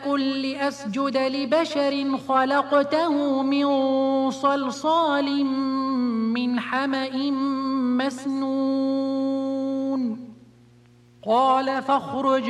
قل لأسجد لبشر خلقته من صلصال من حمأ مسنون قال فاخرج